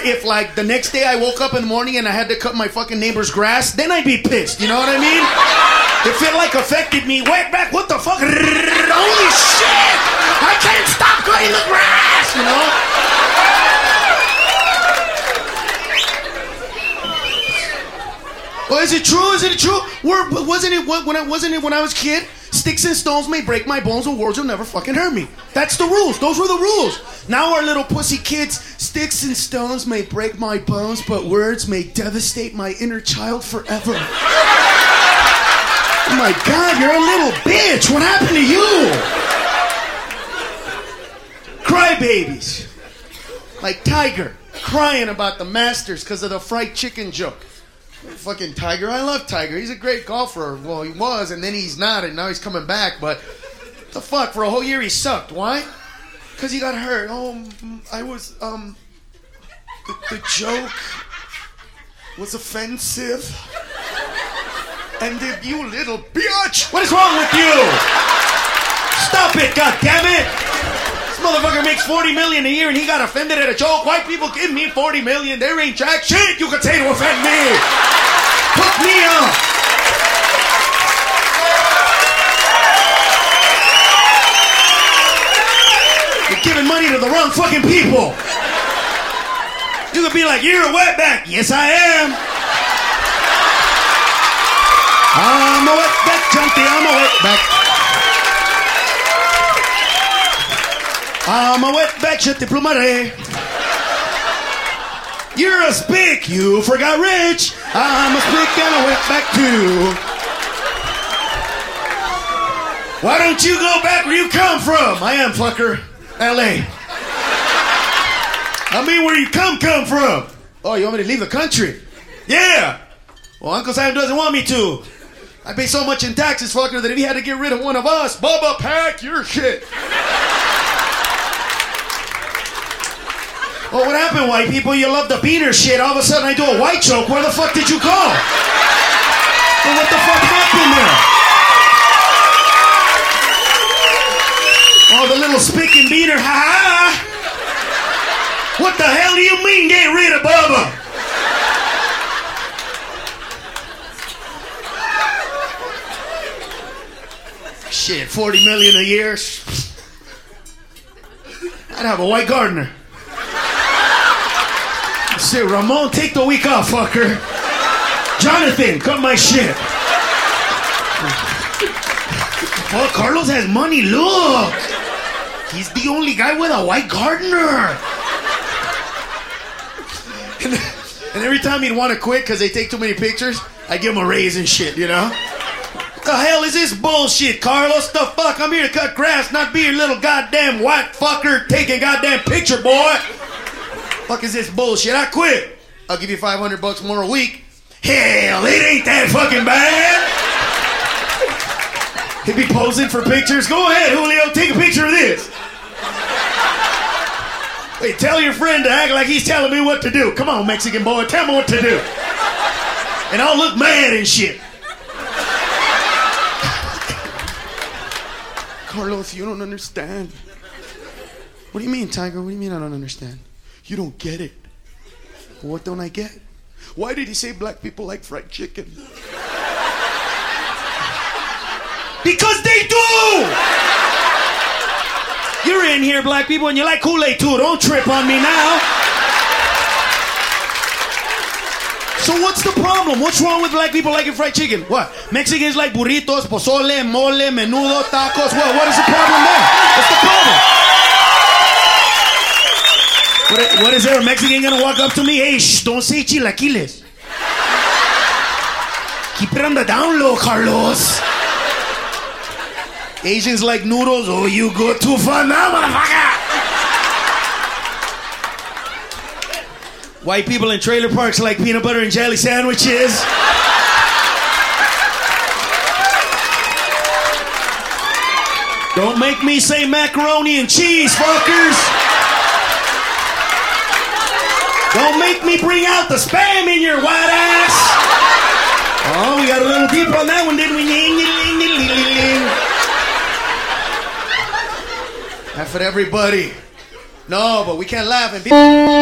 if like the next day I woke up in the morning and I had to cut my fucking neighbor's grass, then I'd be pissed. You know what I mean? If it like affected me, wait back, what the fuck? Holy shit! I can't stop cutting the grass, you know? Well, is it true? Is it true? Wasn't it when I was a kid? Sticks and stones may break my bones, but words will never fucking hurt me. That's the rules. Those were the rules. Now our little pussy kids, sticks and stones may break my bones, but words may devastate my inner child forever. Oh my God, you're a little bitch. What happened to you? Crybabies. Like Tiger, crying about the Masters because of the fried chicken joke. Fucking Tiger. I love Tiger. He's a great golfer. Well, he was, and then he's not, and now he's coming back. But the fuck, for a whole year he sucked. Why? Because he got hurt. Oh, I was, the joke was offensive. And if you little bitch, what is wrong with you? Stop it, goddammit! This motherfucker makes $40 million a year and he got offended at a joke. White people give me $40 million. There ain't jack shit you can say to offend me. Hook me up. You're giving money to the wrong fucking people. You could be like, you're a wetback. Yes, I am. I'm a wetback, Chunty. I'm a wetback. I'm a wetback, Chunty Plumare. You're a spick. You forgot Rich. I'm a spick and a wetback too. Why don't you go back where you come from? I am, fucker. L.A. I mean, where you come from? Oh, you want me to leave the country? Yeah. Well, Uncle Sam doesn't want me to. I pay so much in taxes, fucker, that if he had to get rid of one of us, Bubba, pack your shit. Well, what happened, white people? You love the beaner shit. All of a sudden, I do a white joke. Where the fuck did you go? Well, what the fuck happened there? Oh, the little spick and beaner, ha-ha. What the hell do you mean, get rid of Bubba? Shit, $40 million a year. I'd have a white gardener. Say, Ramon, take the week off, fucker. Jonathan, cut my shit. Oh, Carlos has money, look. He's the only guy with a white gardener. And every time he'd want to quit because they take too many pictures, I give him a raise and shit, you know? What the hell is this bullshit, Carlos? The fuck? I'm here to cut grass, not be your little goddamn white fucker taking goddamn picture, boy. Fuck is this bullshit? I quit. I'll give you $500 more a week. Hell, it ain't that fucking bad. He'd be posing for pictures. Go ahead, Julio, take a picture of this. Hey, tell your friend to act like he's telling me what to do. Come on, Mexican boy, tell me what to do. And I'll look mad and shit. Carlos, you don't understand. What do you mean, Tiger? What do you mean I don't understand? You don't get it. Well, what don't I get? Why did he say black people like fried chicken? Because they do! You're in here, black people, and you like Kool-Aid too. Don't trip on me now. So what's the problem? What's wrong with black people liking fried chicken? What? Mexicans like burritos, pozole, mole, menudo, tacos. What is the problem there? What's the problem? What is there? A Mexican gonna walk up to me? Hey, shh, don't say chilaquiles. Keep it on the down low, Carlos. Asians like noodles. Oh, you go too far now, motherfucker. White people in trailer parks like peanut butter and jelly sandwiches. Don't make me say macaroni and cheese, fuckers. Don't make me bring out the spam in your white ass. Oh, we got a little deep on that one, didn't we? Laugh at everybody. No, but we can't laugh and be...